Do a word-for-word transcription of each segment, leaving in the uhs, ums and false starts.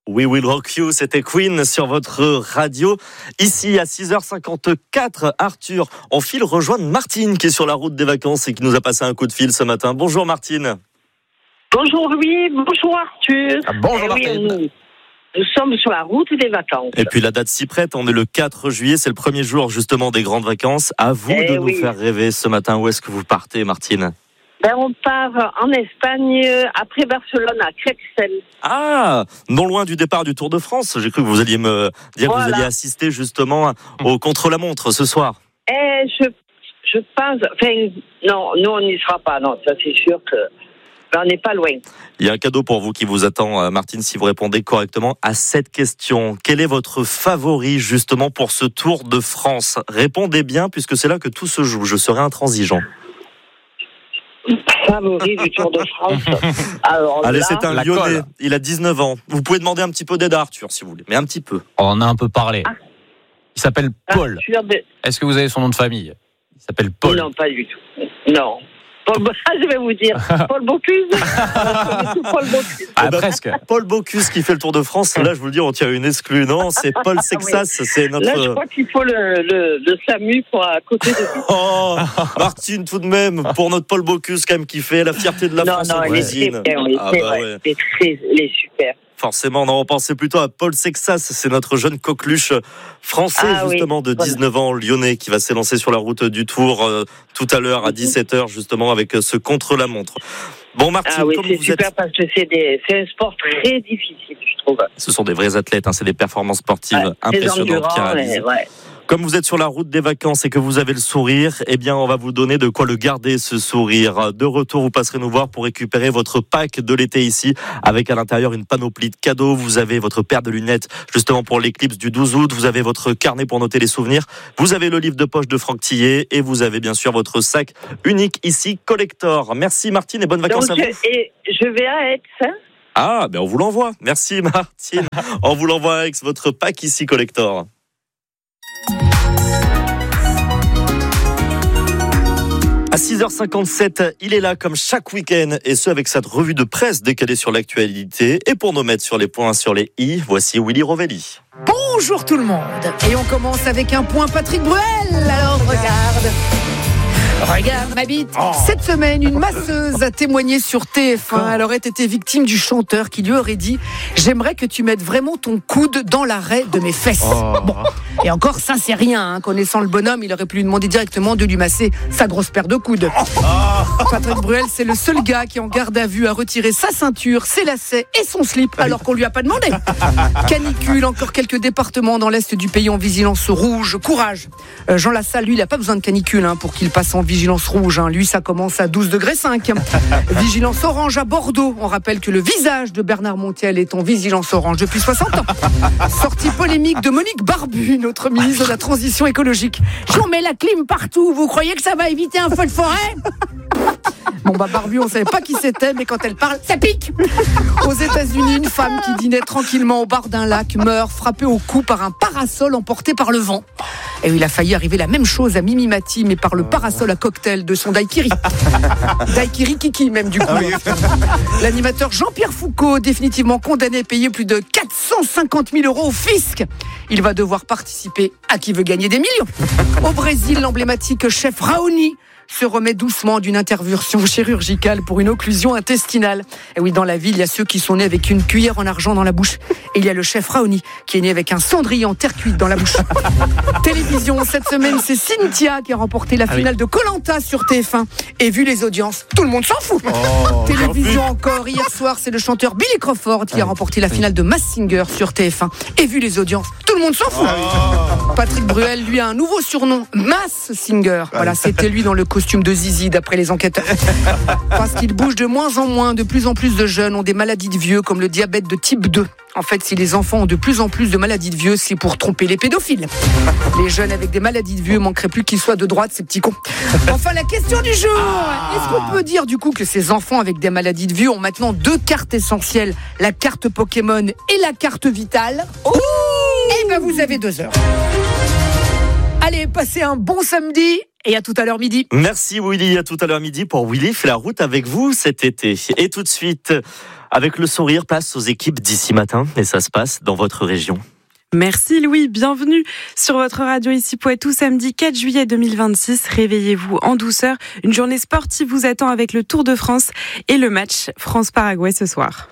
We Will Rock You, c'était Queen sur votre radio. Ici, à six heures cinquante-quatre, Arthur, on file rejoindre Martine qui est sur la route des vacances et qui nous a passé un coup de fil ce matin. Bonjour Martine. Bonjour Louis, bonjour Arthur. Ah, bonjour eh Martine. Oui, nous, nous sommes sur la route des vacances. Et puis la date s'y prête, on est le quatre juillet, c'est le premier jour justement des grandes vacances. À vous eh de oui. nous faire rêver ce matin. Où est-ce que vous partez Martine ? Ben, on part en Espagne, après Barcelone, à Crexel. Ah, non loin du départ du Tour de France. J'ai cru que vous alliez me dire Voilà. que vous alliez assister justement au contre-la-montre ce soir. Eh, je, je pense... Enfin, non, nous, on n'y sera pas. Non, ça, c'est sûr que... Ben, on n'est pas loin. Il y a un cadeau pour vous qui vous attend, Martine, si vous répondez correctement à cette question. Quel est votre favori, justement, pour ce Tour de France ? Répondez bien, puisque c'est là que tout se joue. Je serai intransigeant. Favori du Tour de France. Alors, Allez, là, c'est un la Lyonnais. colle. Il a dix-neuf ans. Vous pouvez demander un petit peu d'aide à Arthur, si vous voulez. Mais un petit peu. On en a un peu parlé. Ah. Il s'appelle Paul. Arthur de- Est-ce que vous avez son nom de famille ? Il s'appelle Paul. Non, pas du tout. Non. Paul, Bo- ah, je vais vous dire. Paul Bocuse. Paul Bocuse. Ah, Eh ben, presque. Paul Bocuse qui fait le Tour de France. Là, je vous le dis, on tire une exclue. Non, c'est Paul Sexas. C'est notre... Là, je crois qu'il faut le, le, le SAMU pour à côté de lui. Oh, Martine, tout de même, pour notre Paul Bocuse, quand même, qui fait la fierté de la Non, France non, en il est cuisine. très bien, oui, Ah c'est bah vrai. ouais. C'est très, il est super. Forcément, non, on pensait plutôt à Paul Sexas, c'est notre jeune coqueluche français, Ah oui, justement, de voilà. dix-neuf ans, lyonnais, qui va s'élancer sur la route du Tour euh, tout à l'heure à dix-sept heures, justement, avec euh, ce contre-la-montre. Bon, Martine, Ah oui, comme c'est vous super êtes... parce que c'est, des, c'est un sport très difficile, je trouve. Ce sont des vrais athlètes, hein, c'est des performances sportives Ouais, très impressionnantes qui endurant, réalisent. et ouais. Comme vous êtes sur la route des vacances et que vous avez le sourire, eh bien, on va vous donner de quoi le garder, ce sourire. De retour, vous passerez nous voir pour récupérer votre pack de l'été ici, avec à l'intérieur une panoplie de cadeaux. Vous avez votre paire de lunettes, justement, pour l'éclipse du douze août. Vous avez votre carnet pour noter les souvenirs. Vous avez le livre de poche de Franck Tillet et vous avez, bien sûr, votre sac unique ici, collector. Merci, Martine, et bonnes vacances Donc, à vous. je, et je vais à Aix, hein. Ah, ben, on vous l'envoie. Merci, Martine. On vous l'envoie avec votre pack ici, collector. À six heures cinquante-sept, il est là comme chaque week-end, et ce avec cette revue de presse décalée sur l'actualité. Et pour nous mettre sur les points, sur les i, voici Willy Rovelli. Bonjour tout le monde. Et on commence avec un point Patrick Bruel. Alors regarde. Regarde ma bite. Cette semaine, une masseuse a témoigné sur T F un. Elle aurait été victime du chanteur qui lui aurait dit « J'aimerais que tu mettes vraiment ton coude dans l'arrêt de mes fesses. Oh. » Bon. Et encore, ça c'est rien. Hein. Connaissant le bonhomme, il aurait pu lui demander directement de lui masser sa grosse paire de coudes. Patrick Bruel, c'est le seul gars qui, en garde à vue, a retiré sa ceinture, ses lacets et son slip alors qu'on lui a pas demandé. Canicule, encore quelques départements dans l'est du pays en vigilance rouge. Courage. Euh, Jean Lassalle, lui, il a pas besoin de canicule hein, pour qu'il passe en vigilance rouge. Hein. Lui, ça commence à douze degrés cinq. Vigilance orange à Bordeaux. On rappelle que le visage de Bernard Montiel est en vigilance orange depuis soixante ans. Sortie polémique de Monique Barbu, notre ministre de la Transition écologique. J'en mets la clim partout. Vous croyez que ça va éviter un feu de forêt ? Bon bah Barbu, on savait pas qui c'était, mais quand elle parle, ça pique. Aux États-Unis, une femme qui dînait tranquillement au bar d'un lac meurt frappée au cou par un parasol emporté par le vent. Et il a failli arriver la même chose à Mimi Mati, mais par le parasol à cocktail de son daiquiri. Daiquiri Kiki même du coup. L'animateur Jean-Pierre Foucault, définitivement condamné, payé plus de quatre cent cinquante mille euros au fisc. Il va devoir participer à Qui veut gagner des millions. Au Brésil, l'emblématique chef Raoni se remet doucement d'une intervention chirurgicale pour une occlusion intestinale. Et oui, dans la ville, il y a ceux qui sont nés avec une cuillère en argent dans la bouche. Et il y a le chef Raoni qui est né avec un cendrier en terre cuite dans la bouche. Télévision, cette semaine, c'est Cynthia qui a remporté la finale de Koh-Lanta sur T F un. Et vu les audiences, tout le monde s'en fout. Oh, Télévision encore, hier soir, c'est le chanteur Billy Crawford qui a remporté la finale de Masked Singer sur T F un. Et vu les audiences, tout le monde s'en fout. Patrick Bruel, lui, a un nouveau surnom, Masked Singer. Voilà, c'était lui dans le costume de Zizi, d'après les enquêteurs. Parce qu'il bouge de moins en moins, de plus en plus de jeunes ont des maladies de vieux, comme le diabète de type deux. En fait, si les enfants ont de plus en plus de maladies de vieux, c'est pour tromper les pédophiles. Les jeunes avec des maladies de vieux manqueraient plus qu'ils soient de droite, ces petits cons. Enfin, la question du jour. Est-ce qu'on peut dire du coup que ces enfants avec des maladies de vieux ont maintenant deux cartes essentielles, la carte Pokémon et la carte Vitale ? Eh ben, vous avez deux heures. Allez, passez un bon samedi et à tout à l'heure midi. Merci Willy, à tout à l'heure midi pour Willy fait la route avec vous cet été. Et tout de suite, avec le sourire, place aux équipes d'ici matin et ça se passe dans votre région. Merci Louis, bienvenue sur votre radio ici Poitou, samedi quatre juillet deux mille vingt-six. Réveillez-vous en douceur. Une journée sportive vous attend avec le Tour de France et le match France-Paraguay ce soir.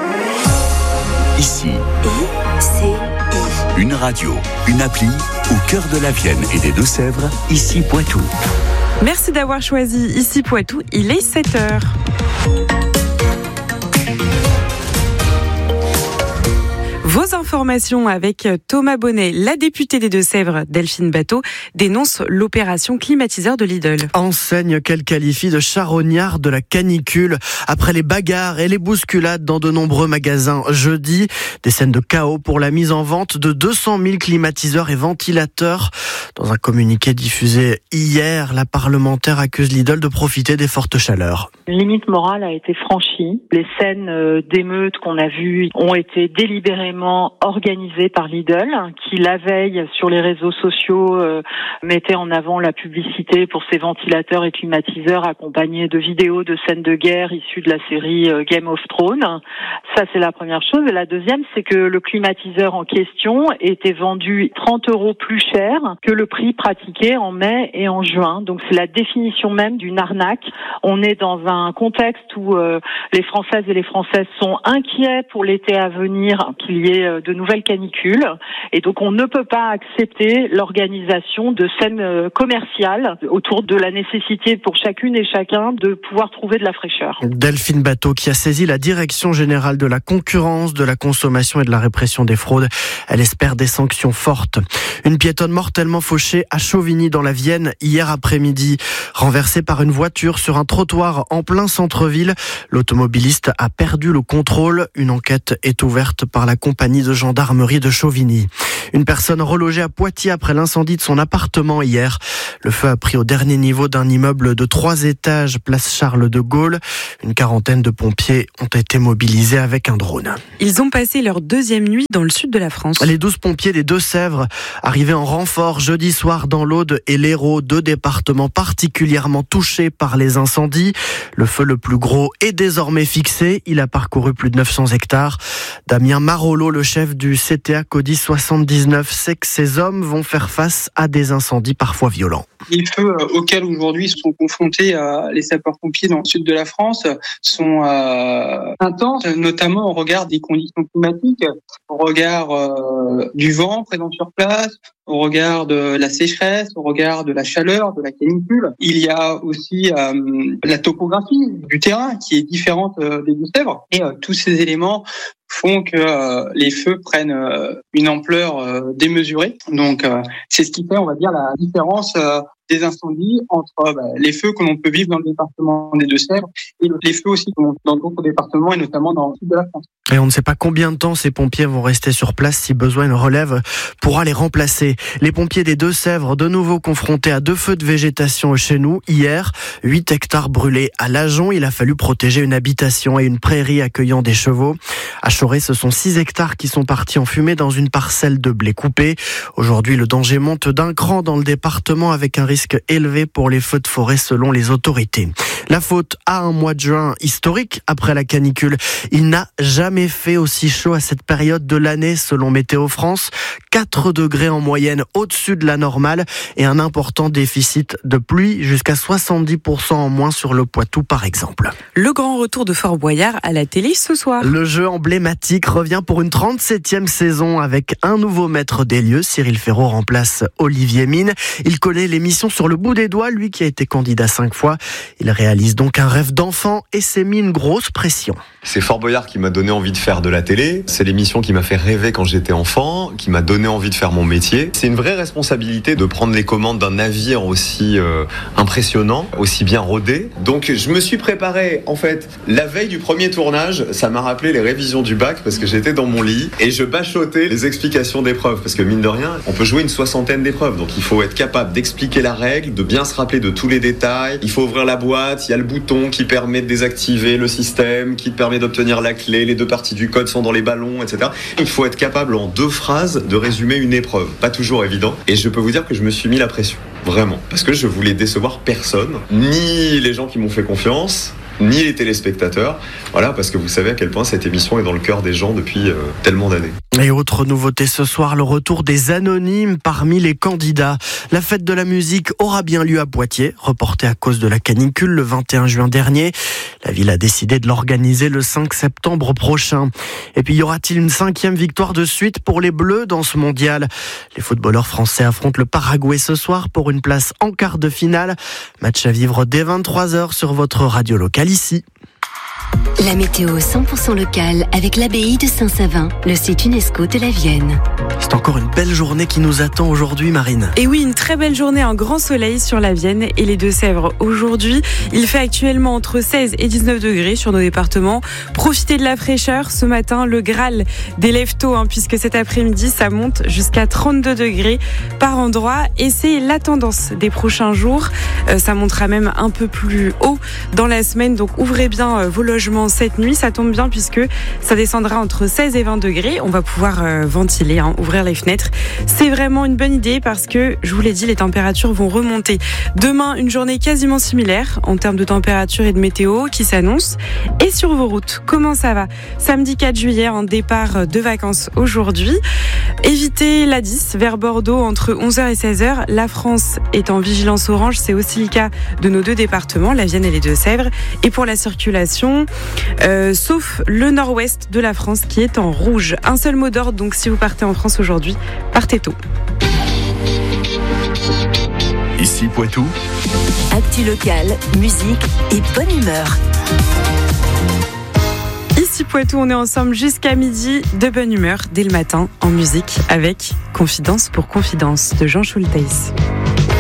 Ici, I C I. Une radio, une appli au cœur de la Vienne et des Deux-Sèvres, ici Poitou. Merci d'avoir choisi ici Poitou, il est sept heures. Vos informations avec Thomas Bonnet, la députée des Deux-Sèvres, Delphine Bateau, dénonce l'opération climatiseur de Lidl. Enseigne qu'elle qualifie de charognard de la canicule. Après les bagarres et les bousculades dans de nombreux magasins jeudi, des scènes de chaos pour la mise en vente de deux cent mille climatiseurs et ventilateurs. Dans un communiqué diffusé hier, la parlementaire accuse Lidl de profiter des fortes chaleurs. Une limite morale a été franchie. Les scènes d'émeutes qu'on a vues ont été délibérément organisées par Lidl, qui la veille sur les réseaux sociaux euh, mettait en avant la publicité pour ses ventilateurs et climatiseurs accompagnés de vidéos de scènes de guerre issues de la série euh, Game of Thrones. Ça, c'est la première chose. Et la deuxième, c'est que le climatiseur en question était vendu trente euros plus cher que le prix pratiqué en mai et en juin. Donc c'est la définition même d'une arnaque. On est dans un contexte où euh, les Françaises et les Français sont inquiets pour l'été à venir, qu'il y ait de nouvelles canicules. Et donc on ne peut pas accepter l'organisation de scènes commerciales autour de la nécessité pour chacune et chacun de pouvoir trouver de la fraîcheur. Delphine Bateau qui a saisi la Direction générale de la concurrence, de la consommation et de la répression des fraudes. Elle espère des sanctions fortes. Une piétonne mortellement fauchée à Chauvigny dans la Vienne hier après-midi. Renversée par une voiture sur un trottoir en plein centre-ville, l'automobiliste a perdu le contrôle. Une enquête est ouverte par la compagnie de gendarmerie de Chauvigny. Une personne relogée à Poitiers après l'incendie de son appartement hier. Le feu a pris au dernier niveau d'un immeuble de trois étages, place Charles de Gaulle. Une quarantaine de pompiers ont été mobilisés avec un drone. Ils ont passé leur deuxième nuit dans le sud de la France. Les douze pompiers des Deux-Sèvres arrivés en renfort jeudi soir dans l'Aude et l'Hérault, deux départements particulièrement touchés par les incendies. Le feu le plus gros est désormais fixé. Il a parcouru plus de neuf cents hectares. Damien Marolo, le chef du C T A Cody soixante-dix-neuf, sait que ces hommes vont faire face à des incendies parfois violents. Les feux auxquels aujourd'hui sont confrontés euh, les sapeurs-pompiers dans le sud de la France sont euh, intenses, notamment au regard des conditions climatiques, au regard euh, du vent présent sur place, au regard de la sécheresse, au regard de la chaleur, de la canicule. Il y a aussi euh, la topographie du terrain qui est différente euh, des Deux-Sèvres. Et euh, tous ces éléments font que euh, les feux prennent euh, une ampleur euh, démesurée. Donc euh, c'est ce qui fait, on va dire, la différence euh, des incendies entre euh, bah, les feux que l'on peut vivre dans le département des Deux-Sèvres et les feux aussi que l'on dans d'autres départements et notamment dans le sud de la France. Et on ne sait pas combien de temps ces pompiers vont rester sur place. Si besoin, une relève pourra les remplacer. Les pompiers des Deux-Sèvres, de nouveau confrontés à deux feux de végétation chez nous. Hier, huit hectares brûlés à Lajon. Il a fallu protéger une habitation et une prairie accueillant des chevaux. À Choré, ce sont six hectares qui sont partis en fumée dans une parcelle de blé coupé. Aujourd'hui, le danger monte d'un cran dans le département avec un risque élevé pour les feux de forêt selon les autorités. La faute à un mois de juin historique après la canicule. Il n'a jamais fait aussi chaud à cette période de l'année selon Météo France. quatre degrés en moyenne au-dessus de la normale et un important déficit de pluie jusqu'à soixante-dix pour cent en moins sur le Poitou par exemple. Le grand retour de Fort Boyard à la télé ce soir. Le jeu emblématique revient pour une trente-septième saison avec un nouveau maître des lieux. Cyril Ferraud remplace Olivier Mine. Il connaît l'émission sur le bout des doigts, lui qui a été candidat cinq fois. Il réalise donc un rêve d'enfant et s'est mis une grosse pression. C'est Fort Boyard qui m'a donné envie de faire de la télé. C'est l'émission qui m'a fait rêver quand j'étais enfant, qui m'a donné envie de faire mon métier. C'est une vraie responsabilité de prendre les commandes d'un navire aussi euh, impressionnant, aussi bien rodé. Donc je me suis préparé, en fait, la veille du premier tournage, ça m'a rappelé les révisions révision du bac parce que j'étais dans mon lit et je bachotais les explications d'épreuves parce que mine de rien, on peut jouer une soixantaine d'épreuves. Donc il faut être capable d'expliquer la règle, de bien se rappeler de tous les détails. Il faut ouvrir la boîte, il y a le bouton qui permet de désactiver le système, qui te permet d'obtenir la clé, les deux parties du code sont dans les ballons, et cetera. Il faut être capable en deux phrases de résumer une épreuve. Pas toujours évident. Et je peux vous dire que je me suis mis la pression. Vraiment. Parce que je voulais décevoir personne, ni les gens qui m'ont fait confiance, ni les téléspectateurs. Voilà, parce que vous savez à quel point cette émission est dans le cœur des gens depuis euh, tellement d'années. Et autre nouveauté ce soir, le retour des anonymes parmi les candidats. La fête de la musique aura bien lieu à Poitiers, reportée à cause de la canicule le vingt et un juin dernier. La ville a décidé de l'organiser le cinq septembre prochain. Et puis, y aura-t-il une cinquième victoire de suite pour les Bleus dans ce mondial ? Les footballeurs français affrontent le Paraguay ce soir pour une place en quart de finale. Match à vivre dès vingt-trois heures sur votre radio locale ici. La météo cent pour cent locale avec l'abbaye de Saint-Savin, le site UNESCO de la Vienne. C'est encore une belle journée qui nous attend aujourd'hui, Marine. Et oui, une très belle journée, un grand soleil sur la Vienne et les Deux-Sèvres. Aujourd'hui, il fait actuellement entre seize et dix-neuf degrés sur nos départements. Profitez de la fraîcheur. Ce matin, le Graal des lève-tôt, hein, puisque cet après-midi, ça monte jusqu'à trente-deux degrés par endroit. Et c'est la tendance des prochains jours. Euh, ça montera même un peu plus haut dans la semaine. Donc, ouvrez bien euh, vos logements cette nuit. Ça tombe bien puisque ça descendra entre seize et vingt degrés. On va pouvoir euh, ventiler, hein, ouvrir les fenêtres. C'est vraiment une bonne idée parce que, je vous l'ai dit, les températures vont remonter. Demain, une journée quasiment similaire en termes de température et de météo qui s'annonce. Et sur vos routes, comment ça va ? Samedi quatre juillet, en départ de vacances aujourd'hui. Évitez l'A dix vers Bordeaux entre onze heures et seize heures. La France est en vigilance orange. C'est aussi le cas de nos deux départements, la Vienne et les Deux-Sèvres. Et pour la circulation, euh, sauf le nord-ouest de la France qui est en rouge. Un seul mot d'ordre, donc si vous partez en France aujourd'hui, partez tôt. Ici Poitou. Actu locale, musique et bonne humeur. Ici Poitou, on est ensemble jusqu'à midi, de bonne humeur dès le matin en musique avec Confidence pour Confidence de Jean Schulteis.